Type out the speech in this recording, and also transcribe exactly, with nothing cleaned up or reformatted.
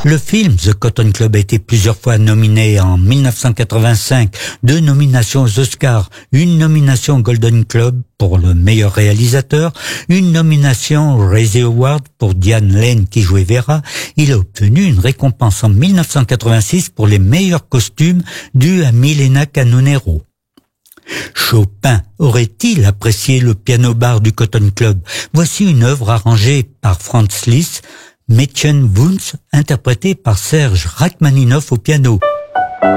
Le film The Cotton Club a été plusieurs fois nominé en mille neuf cent quatre-vingt-cinq, deux nominations aux Oscars, une nomination au Golden Globe pour le meilleur réalisateur, une nomination au Razzie Award pour Diane Lane qui jouait Vera. Il a obtenu une récompense en mille neuf cent quatre-vingt-six pour les meilleurs costumes due à Milena Canonero. Chopin aurait-il apprécié le piano-bar du Cotton Club? Voici une œuvre arrangée par Franz Liszt, Mädchen Wunsch, interprétée par Serge Rachmaninoff au piano.